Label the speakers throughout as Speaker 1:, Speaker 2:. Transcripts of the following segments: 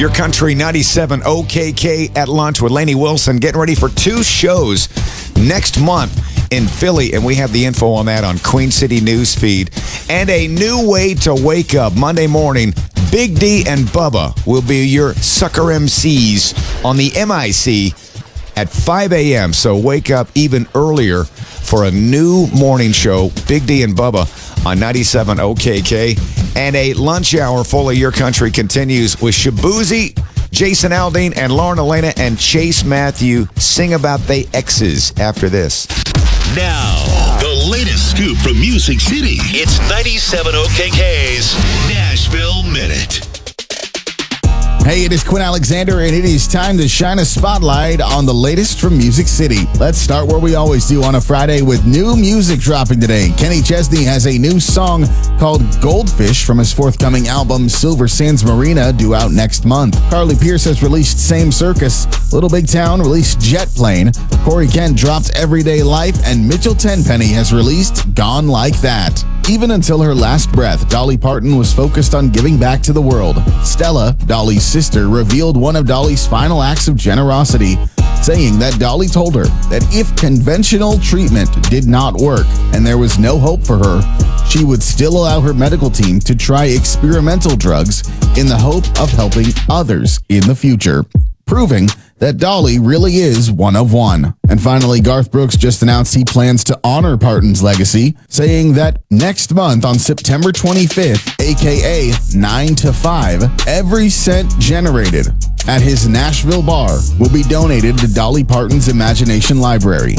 Speaker 1: Your Country 97 OKK at lunch with Lainey Wilson, getting ready for 2 shows next month in Philly, and we have the info on that on Queen City Newsfeed. And a new way to wake up Monday morning. Big D and Bubba will be your sucker MCs on the MIC at 5 a.m. So wake up even earlier for a new morning show, Big D and Bubba on 97 OKK. And a lunch hour full of Your Country continues with Shabuzi, Jason Aldean, and Lauren Elena and Chase Matthew sing about they exes after this.
Speaker 2: Now, the latest scoop from Music City. It's 97 OKK's Nashville Minute.
Speaker 3: Hey, it is Quinn Alexander, and it is time to shine a spotlight on the latest from Music City. Let's start where we always do on a Friday with new music dropping today. Kenny Chesney has a new song called Goldfish from his forthcoming album Silver Sands Marina, due out next month. Carly Pearce has released Same Circus. Little Big Town released Jet Plane. Corey Kent dropped Everyday Life, and Mitchell Tenpenny has released Gone Like That. Even until her last breath, Dolly Parton was focused on giving back to the world. Stella, Dolly's sister, revealed one of Dolly's final acts of generosity, saying that Dolly told her that if conventional treatment did not work and there was no hope for her, she would still allow her medical team to try experimental drugs in the hope of helping others in the future, proving that Dolly really is one of one. And finally, Garth Brooks just announced he plans to honor Parton's legacy, saying that next month on September 25th, aka 9 to 5, every cent generated at his Nashville bar will be donated to Dolly Parton's Imagination Library.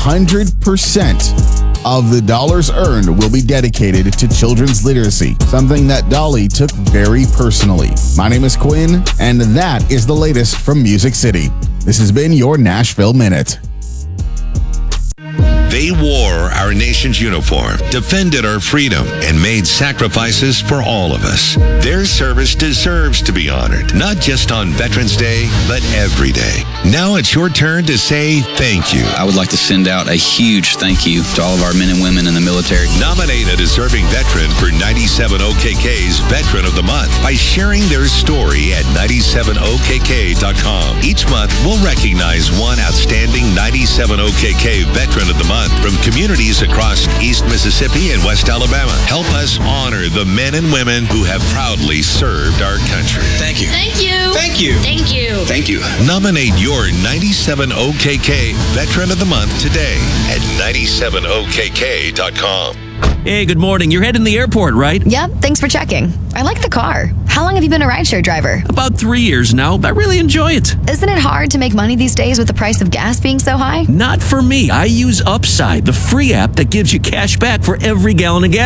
Speaker 3: 100% of the dollars earned will be dedicated to children's literacy, something that Dolly took very personally. My name is Quinn, and that is the latest from Music City. This has been your Nashville Minute.
Speaker 2: They wore our nation's uniform, defended our freedom, and made sacrifices for all of us. Their service deserves to be honored, not just on Veterans Day, but every day. Now it's your turn to say thank you.
Speaker 4: I would like to send out a huge thank you to all of our men and women in the military.
Speaker 2: Nominate a deserving veteran for 97 OKK's Veteran of the Month by sharing their story at 97okk.com. Each month, we'll recognize one outstanding 97 OKK Veteran of the Month from communities across East Mississippi and West Alabama. Help us honor the men and women who have proudly served our country.
Speaker 4: Thank you.
Speaker 5: Thank you.
Speaker 4: Thank you.
Speaker 5: Thank you.
Speaker 4: Thank you.
Speaker 2: Nominate your 97 OKK Veteran of the Month today at 97okk.com.
Speaker 6: Hey, good morning. You're heading to the airport, right?
Speaker 7: Yep, thanks for checking. I like the car. How long have you been a rideshare driver?
Speaker 6: About 3 years now. I really enjoy it.
Speaker 7: Isn't it hard to make money these days with the price of gas being so high?
Speaker 6: Not for me. I use Upside, the free app that gives you cash back for every gallon of gas